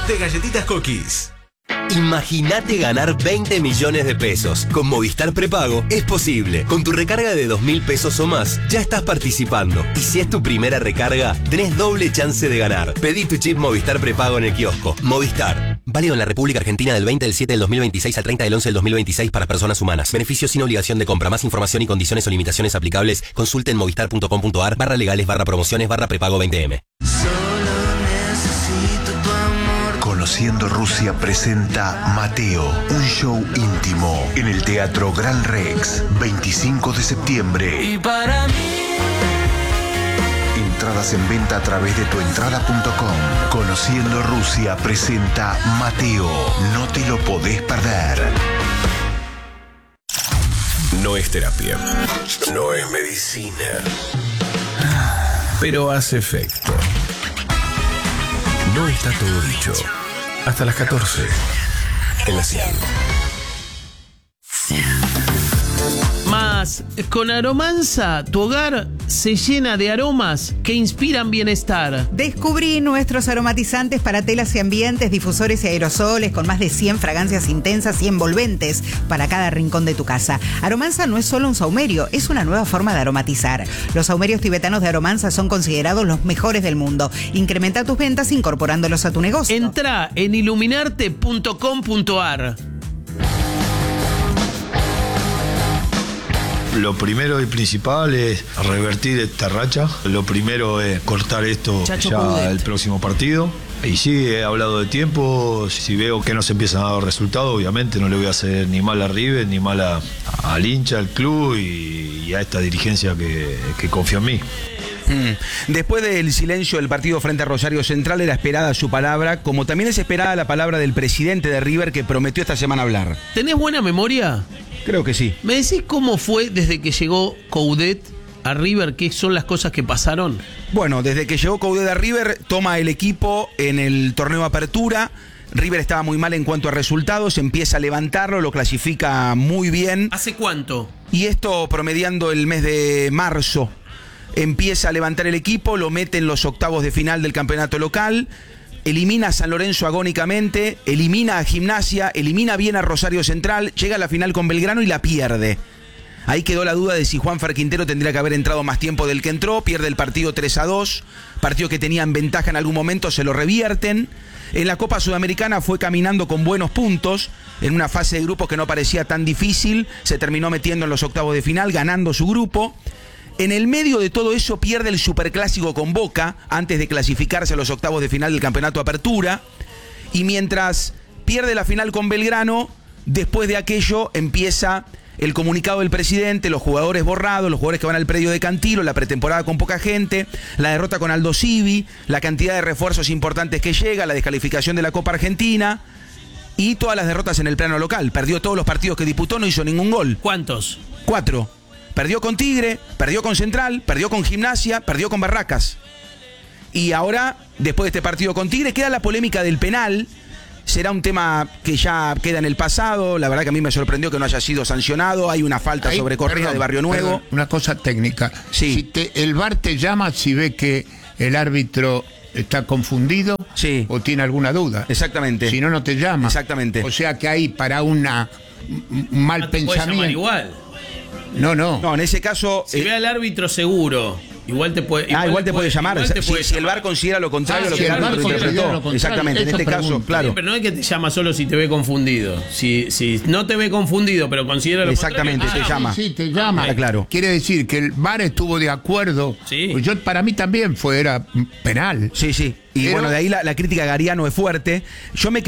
de Galletitas Cookies. Imagínate ganar 20 millones de pesos. Con Movistar Prepago es posible. Con tu recarga de 2.000 pesos o más, ya estás participando. Y si es tu primera recarga, tenés doble chance de ganar. Pedí tu chip Movistar Prepago en el kiosco. Movistar. Válido en la República Argentina del 20 del 7 del 2026 al 30 del 11 del 2026 para personas humanas. Beneficios sin obligación de compra. Más información y condiciones o limitaciones aplicables. Consulte en movistar.com.ar/legales/prepago 20M. Conociendo Rusia presenta Mateo, un show íntimo en el Teatro Gran Rex, 25 de septiembre. Y para mí. Entradas en venta a través de tuentrada.com. Conociendo Rusia presenta Mateo. No te lo podés perder. No es terapia. No es medicina. Pero hace efecto. No está todo dicho. Hasta las 14. En la 100. Más, con Aromanza, tu hogar se llena de aromas que inspiran bienestar. Descubrí nuestros aromatizantes para telas y ambientes, difusores y aerosoles con más de 100 fragancias intensas y envolventes para cada rincón de tu casa. Aromanza no es solo un saumerio, es una nueva forma de aromatizar. Los saumerios tibetanos de Aromanza son considerados los mejores del mundo. Incrementa tus ventas incorporándolos a tu negocio. Entra en iluminarte.com.ar. Lo primero y principal es revertir esta racha. Lo primero es cortar esto Chacho ya Coudet. el próximo partido. Y sí, he hablado de tiempo. Si veo que no se empiezan a dar resultados, obviamente no le voy a hacer ni mal a River, ni mal al hincha, al club y a esta dirigencia que confía en mí. Después del silencio del partido frente a Rosario Central, era esperada su palabra, como también es esperada la palabra del presidente de River, que prometió esta semana hablar. ¿Tenés buena memoria? Creo que sí. ¿Me decís cómo fue desde que llegó Coudet a River? ¿Qué son las cosas que pasaron? Bueno, desde que llegó Coudet a River, toma el equipo en el torneo Apertura. River estaba muy mal en cuanto a resultados, empieza a levantarlo, lo clasifica muy bien. ¿Hace cuánto? Y esto promediando el mes de marzo. Empieza a levantar el equipo, lo mete en los octavos de final del campeonato local, elimina a San Lorenzo agónicamente, elimina a Gimnasia, elimina bien a Rosario Central, llega a la final con Belgrano y la pierde. Ahí quedó la duda de si Juanfer Quintero tendría que haber entrado más tiempo del que entró, pierde el partido 3-2, partido que tenían ventaja en algún momento, se lo revierten. En la Copa Sudamericana fue caminando con buenos puntos, en una fase de grupos que no parecía tan difícil, se terminó metiendo en los octavos de final, ganando su grupo. En el medio de todo eso pierde el Superclásico con Boca, antes de clasificarse a los octavos de final del campeonato Apertura. Y mientras pierde la final con Belgrano, después de aquello empieza el comunicado del presidente, los jugadores borrados, los jugadores que van al predio de Cantilo, la pretemporada con poca gente, la derrota con Aldo Civi, la cantidad de refuerzos importantes que llega, la descalificación de la Copa Argentina y todas las derrotas en el plano local. Perdió todos los partidos que disputó, no hizo ningún gol. ¿Cuántos? 4. Perdió con Tigre, perdió con Central, perdió con Gimnasia, perdió con Barracas. Y ahora, después de este partido con Tigre, queda la polémica del penal. Será un tema que ya queda en el pasado. La verdad que a mí me sorprendió que no haya sido sancionado. Hay una falta sobre Correa de Barrio Nuevo. Perdón, una cosa técnica. Sí. Si el VAR te llama si ve que el árbitro está confundido, sí, o tiene alguna duda. Exactamente. Si no, no te llama. Exactamente. O sea que hay para un mal No te puede pensamiento. llamar igual. No. No, en ese caso... Si ve al árbitro seguro, igual te puede... Igual te puede llamar. igual te puede Si el llamar. VAR considera lo contrario, lo si que el el VAR árbitro considera interpretó. lo contrario, Exactamente, en eso este caso, pregunto. claro. Pero no es que te llama solo si te ve confundido. Si no te ve confundido, pero considera lo Exactamente, contrario, te llama. Sí, te llama. Está claro. Quiere decir que el VAR estuvo de acuerdo. Sí. Pues para mí también era penal. Sí. Y Pero- bueno, de ahí la crítica a Gariano es fuerte. Yo me